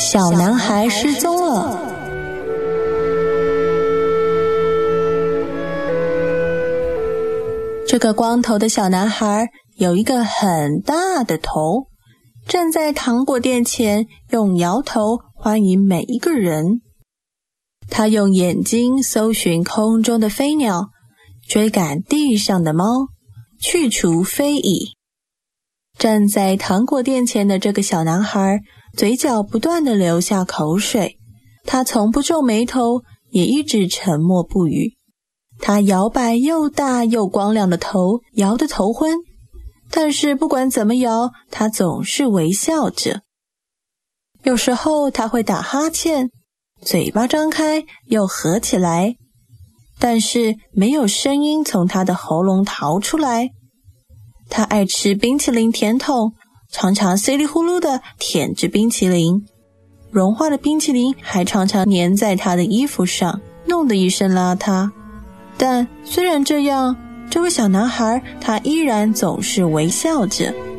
小男孩失踪了。这个光头的小男孩有一个很大的头，站在糖果店前，用摇头欢迎每一个人。他用眼睛搜寻空中的飞鸟，追赶地上的猫，去除非蚁。站在糖果店前的这个小男孩，嘴角不断地流下口水，他从不皱眉头，也一直沉默不语。他摇摆又大又光亮的头，摇得头昏，但是不管怎么摇，他总是微笑着。有时候他会打哈欠，嘴巴张开又合起来，但是没有声音从他的喉咙逃出来。他爱吃冰淇淋甜筒，常常稀里呼噜地舔着冰淇淋，融化的冰淇淋还常常粘在他的衣服上，弄得一身邋遢。但虽然这样，这位小男孩他依然总是微笑着。